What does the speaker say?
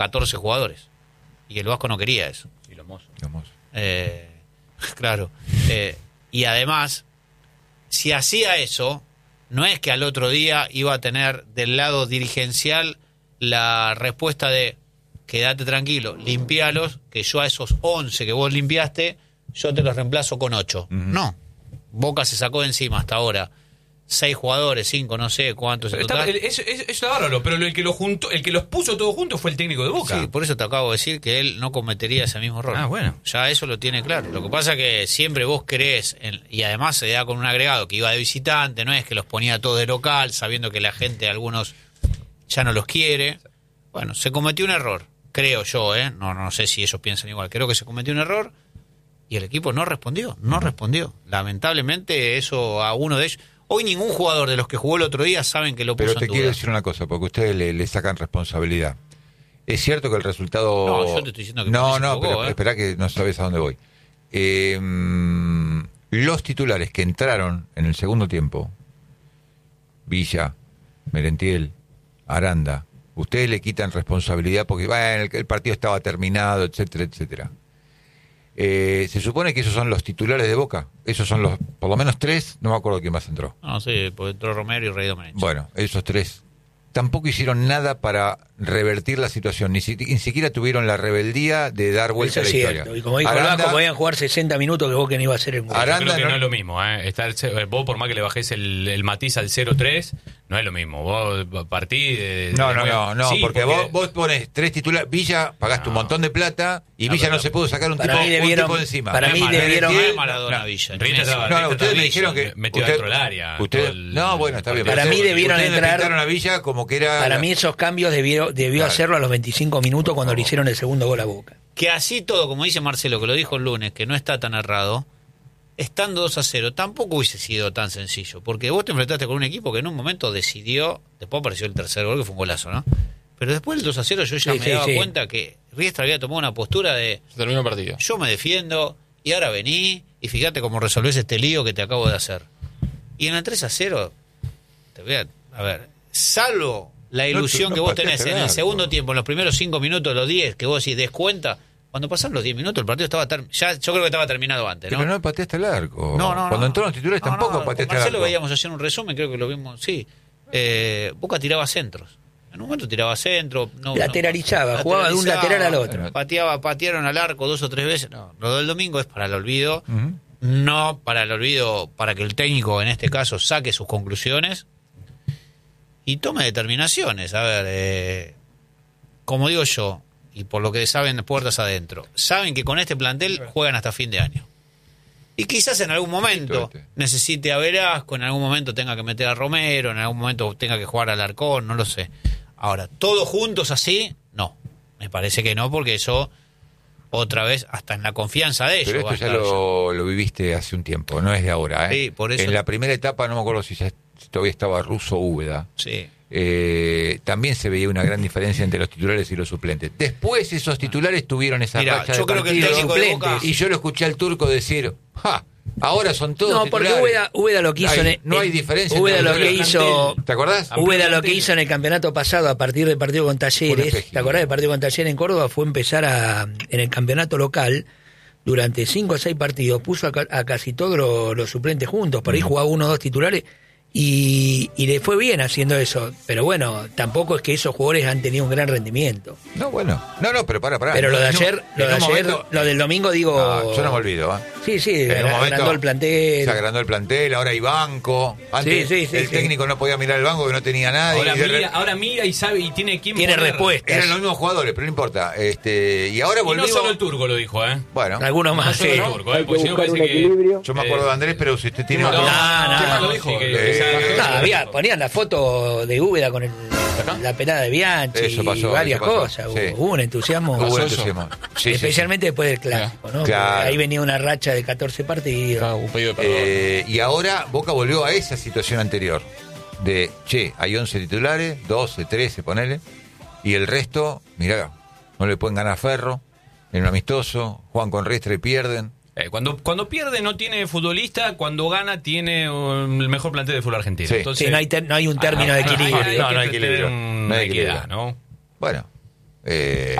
14 jugadores. Y el Vasco no quería eso. Y los mozos. Claro. Y además, si hacía eso, no es que al otro día iba a tener del lado dirigencial la respuesta de quédate tranquilo, limpialos, que yo a esos 11 que vos limpiaste, yo te los reemplazo con 8. No. Boca se sacó de encima hasta ahora 6 jugadores, 5, no sé cuántos. Eso está bárbaro, pero el que los puso todos juntos fue el técnico de Boca. Sí, por eso te acabo de decir que él no cometería ese mismo error. Bueno. Ya eso lo tiene claro. Lo que pasa que siempre vos creés, y además se da con un agregado que iba de visitante, no es que los ponía todos de local, sabiendo que la gente, algunos ya no los quiere. Bueno, se cometió un error, creo yo, no sé si ellos piensan igual. Creo que se cometió un error y el equipo no respondió. Lamentablemente eso a uno de ellos... Hoy ningún jugador de los que jugó el otro día saben que lo puso en duda. Pero te quiero decir una cosa, porque ustedes le sacan responsabilidad. Es cierto que el resultado... No, yo te estoy diciendo que no, se equivocó, pero esperá que no sabes a dónde voy. Los titulares que entraron en el segundo tiempo, Villa, Merentiel, Aranda, ustedes le quitan responsabilidad porque el partido estaba terminado, etcétera, etcétera. Se supone que esos son los titulares de Boca. Esos son los, por lo menos 3, no me acuerdo quién más entró. No, sí, porque entró Romero y Rey Domenech. Bueno, esos 3 tampoco hicieron nada para revertir la situación, ni siquiera tuvieron la rebeldía de dar vuelta a la historia. Y como dijo Aranda, como podían jugar 60 minutos, que Boca no iba a hacer el gol. Aranda, yo creo que no es lo mismo, vos por más que le bajés el matiz al 0-3, no es lo mismo. Vos partís No, sí, porque vos pones 3 titulares. Villa, pagaste un montón de plata y Villa no se pudo sacar un tipo de encima. Para mí debieron... Maradona Villa. Ustedes me dijeron que... metió dentro del área. No, bueno, está bien. Para mí debieron entrar... a Villa como que era... Para mí esos cambios debió hacerlo a los 25 minutos cuando le hicieron el segundo gol a Boca. Que así todo, como dice Marcelo, que lo dijo el lunes, que no está tan errado, estando 2-0, tampoco hubiese sido tan sencillo. Porque vos te enfrentaste con un equipo que en un momento decidió, después apareció el tercer gol, que fue un golazo, ¿no? Pero después del 2-0 yo ya me daba cuenta que Riestra había tomado una postura de... Se terminó el partido. Yo me defiendo, y ahora vení, y fíjate cómo resolvés este lío que te acabo de hacer. Y en el 3-0, te voy a ver, salvo la ilusión que vos tenés en el segundo tiempo, en los primeros 5 minutos, los 10, que vos decís descuenta, cuando pasaron los 10 minutos el partido estaba ya yo creo que estaba terminado antes, ¿no? Pero no pateaste el arco. No. Cuando entró los titulares tampoco pateaste el arco. Marcelo veíamos ayer un resumen, creo que lo vimos, sí. Boca tiraba centros. En un momento tiraba centro. Lateralizaba, jugaba de un lateral al otro. Patearon al arco 2 o 3 veces. No, lo del domingo es para el olvido. No para el olvido, para que el técnico en este caso saque sus conclusiones y tome determinaciones. A ver, como digo yo, y por lo que saben de puertas adentro, saben que con este plantel juegan hasta fin de año. Y quizás en algún momento necesite a Velasco, en algún momento tenga que meter a Romero, en algún momento tenga que jugar al Arcón, no lo sé. Ahora, ¿todos juntos así? No, me parece que no, porque eso, otra vez, hasta en la confianza de ellos. Pero esto ya lo viviste hace un tiempo, no es de ahora. Sí, por eso. En la primera etapa, no me acuerdo si todavía estaba Russo Úbeda. Sí. También se veía una gran diferencia entre los titulares y los suplentes. Después esos titulares tuvieron esa racha de creo que el técnico de Boca... y yo lo escuché al turco decir, ahora son todos titulares. Porque Úbeda lo que hizo no hay diferencia. Úbeda lo que hizo, ¿te acordás? Úbeda lo que hizo en el campeonato pasado a partir del partido con Talleres, ¿te acordás del partido con Talleres en Córdoba? Fue empezar en el campeonato local, durante 5 o 6 partidos, puso a casi todos los suplentes juntos, por ahí jugaba 1 o 2 titulares, y le fue bien haciendo eso, pero bueno, tampoco es que esos jugadores han tenido un gran rendimiento. No, pero para. Pero lo de ayer, lo del domingo, digo... yo no me olvido, Sí, agrandó el plantel. Se agrandó el plantel, ahora hay banco. Antes el técnico no podía mirar el banco que no tenía nadie. Ahora mira y sabe y tiene quién tiene respuestas. Eran los mismos jugadores, pero no importa. Y ahora volvimos... Y no solo el turco lo dijo, Bueno. Algunos más, no el turco, porque si no parece que... Yo me acuerdo de Andrés, pero si usted tiene... No, lo dijo. Ponían la foto de Úbeda con la pelada de Bianchi y varias cosas. Hubo un entusiasmo. Especialmente después del clásico, ¿no? Claro. Ahí venía una racha de 14 partidos. Y ahora Boca volvió a esa situación anterior. De, hay 11 titulares, 12, 13, ponele. Y el resto, mirá, no le pueden ganar a Ferro. En un amistoso, juegan con Riestra y pierden. Cuando pierde no tiene futbolista, cuando gana tiene el mejor plantel de fútbol argentino. Entonces, no hay un término de equilibrio. No hay equilibrio. No hay equidad, ¿no? Bueno,